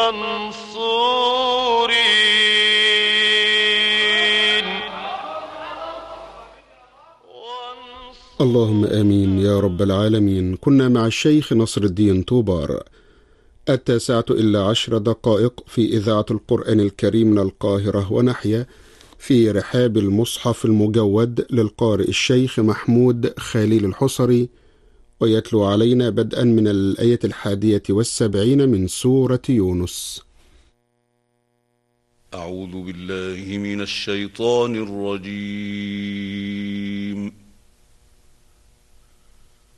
منصورين. اللهم آمين يا رب العالمين. كنا مع الشيخ نصر الدين طوبار. 9:10 في إذاعة القرآن الكريم من القاهرة ونحيا، في رحاب المصحف المجود للقارئ الشيخ محمود خليل الحصري، ويتلو علينا بدءا من الآية 71 من سورة يونس. أعوذ بالله من الشيطان الرجيم.